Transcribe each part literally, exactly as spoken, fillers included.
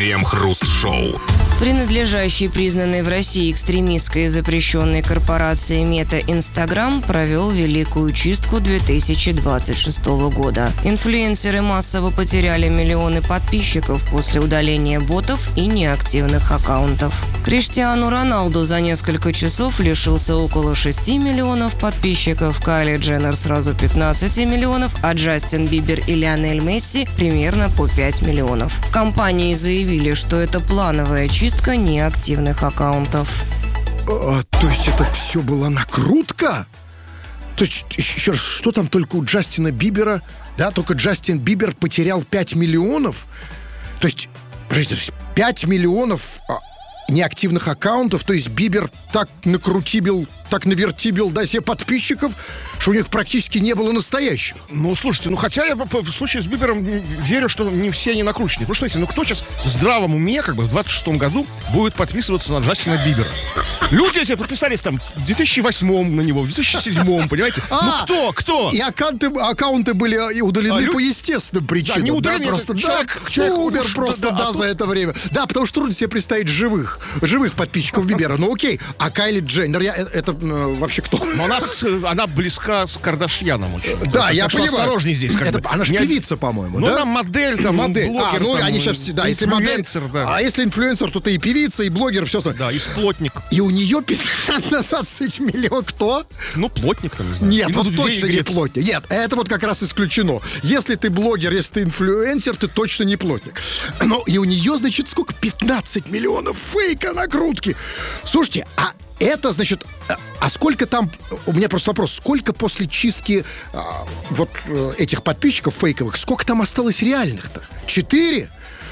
Крем-хруст-шоу. Принадлежащий признанной в России экстремистской и запрещенной корпорации Мета Инстаграм провел великую чистку две тысячи двадцать шестого года. Инфлюенсеры массово потеряли миллионы подписчиков после удаления ботов и неактивных аккаунтов. Криштиану Роналду за несколько часов лишился около шести миллионов подписчиков, Кайли Дженнер сразу пятнадцать миллионов, а Джастин Бибер и Лионель Месси примерно по пять миллионов. Компании заявили, что это плановая чистка неактивных аккаунтов. А, то есть это все была накрутка? То есть, еще раз, что там только у Джастина Бибера? Да, только Джастин Бибер потерял пять миллионов? То есть, подождите, то есть пять миллионов а, неактивных аккаунтов, то есть Бибер так накрутибил, так навертибил, да, себе подписчиков, что у них практически не было настоящих. Ну, слушайте, ну хотя я в случае с Бибером верю, что не все они накручены. Потому что, знаете, ну кто сейчас в здравом уме, как бы в двадцать шестом году, будет подписываться на Джастина Бибера? Люди эти подписались там в две тысячи восьмом на него, в две тысячи седьмом, понимаете? Ну кто, кто? И аккаунты, аккаунты были удалены А, лю- по естественным причинам. Да, не удалены, да, просто, это да, человек- человек умер уж- просто, да, да, да, а за тут- это время. Да, потому что трудно себе представить живых, живых подписчиков Бибера. Ну окей, а Кайли Дженнер, я, это э, вообще кто? Но она, с- она близка с Кардашьяном очень. Да, Так я что понимаю. осторожней здесь. Как Это- бы. она же Не- певица, по-моему, Ну, да? она модель, там, Модель. блогер, а, ну, там, они сейчас всегда, если модель, инфлюенсер, да. а если инфлюенсер, то ты и певица, и блогер, все остальное. Да, и сплотник. И у нее пятнадцать миллионов. Кто? Ну, плотник там, не знаю. Нет, И вот будут точно деньги не греться. плотник. Нет, это вот как раз исключено. Если ты блогер, если ты инфлюенсер, ты точно не плотник. Ну, и у нее, значит, сколько? пятнадцать миллионов фейка накрутки. Слушайте, а это, значит, а- а сколько там, у меня просто вопрос, сколько после чистки а, вот э, этих подписчиков фейковых, сколько там осталось реальных-то? Четыре?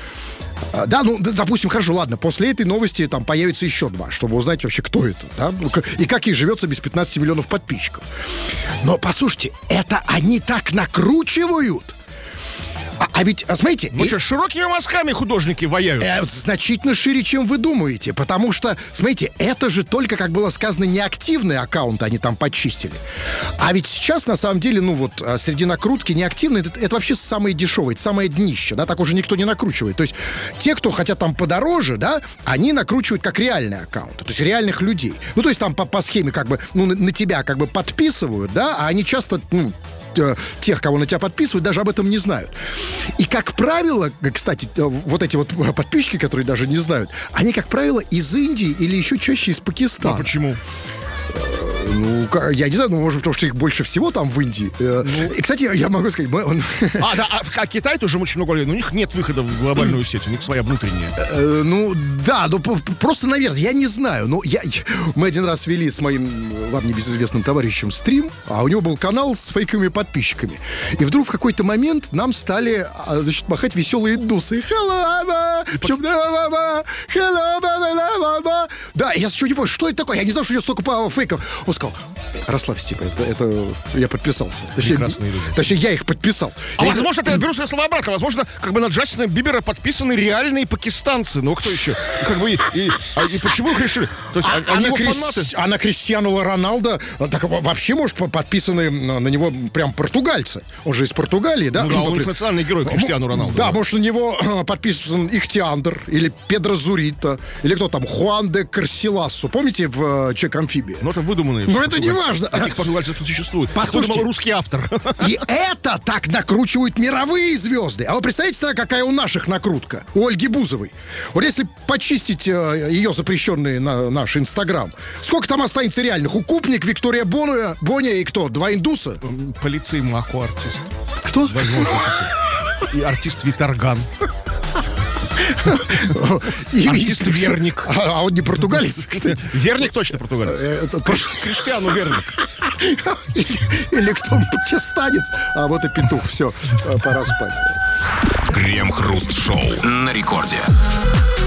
А, Да, ну, д- допустим, хорошо, ладно, после этой новости там появится еще два, чтобы узнать вообще, кто это, да, ну, к- и как ей живется без пятнадцати миллионов подписчиков. Но, послушайте, это они так накручивают. А, а ведь, а, смотрите, Ну и- что, широкими мазками художники ваяют. э, значительно шире, чем вы думаете, потому что, смотрите, это же только, как было сказано, неактивные аккаунты они там почистили. А ведь сейчас, на самом деле, ну вот, а, среди накрутки неактивные, это, это вообще самое дешевое, это самое днище, да, так уже никто не накручивает. То есть те, кто хотят там подороже, да, они накручивают как реальные аккаунты, то есть реальных людей. Ну, то есть там по, по схеме как бы, ну, на, на тебя как бы подписывают, да, а они часто, ну, э, тех, кого на тебя подписывают, даже об этом не знают. И, как правило, кстати, э, вот эти вот подписчики, которые даже не знают, они, как правило, из Индии или еще чаще из Пакистана. А почему? Ну, ка- я не знаю, ну, может, потому что их больше всего там в Индии. Э, И, кстати, я могу сказать, мы- он- А, да, а, в- а Китай тоже очень много лет, но у них нет выхода в глобальную сеть, у них своя внутренняя. э, ну, да, ну, п- просто, наверное, я не знаю. Ну, я, я- мы один раз вели с моим, э, вам небезызвестным товарищем стрим, а у него был канал с фейковыми подписчиками. И вдруг в какой-то момент нам стали, а, значит, махать веселые индусы. Hello, mama, причем, да, мама, hello, mama, да, мама. Да, я сначала не понял, что это такое? Я не знал, что у него столько па- фейков. Он сказал, расслабься, типа, это, это я подписался. Точнее, Прекрасные люди. точнее, я их подписал. А Я- возможно, это я беру свои слова обратно. Возможно, как бы на Джастина Бибера подписаны реальные пакистанцы. Ну, кто еще? Как бы, и, и- а- и почему их решили? То есть, А, они а, на его Крис- фанаты. а на Криштиану Роналдо а, так во- вообще, может, по- подписаны на, на него прям португальцы. Он же из Португалии, да? Ну да, он например. национальный герой Криштиану Ну, Роналду. Да, может, на него а, подписан Ихтиандр или Педро Зурита, или кто там, Хуан де Карсилассо. Помните в э, «Человек-амфибия»? Ну, это выдуманные. Ну, это не португальцы. важно. Таких португальцев существует. Послушайте. Я думал, русский автор. И это так накручивают мировые звезды. А вы представляете, тогда, какая у наших накрутка? У Ольги Бузовой. Вот если почистить э, ее запрещенный на наш Инстаграм, сколько там останется реальных? Укупник, Виктория Боня, Боня и кто? Два индуса? Полицей Маху артист. Кто? И артист Виторган. И- Артист и- Верник. А, а он не португалец, кстати. Верник точно португалец. Э, это прош- Криштиану Верник. Или, или кто пакистанец. А вот и петух. Все, пора спать. Крем-хруст-шоу на рекорде.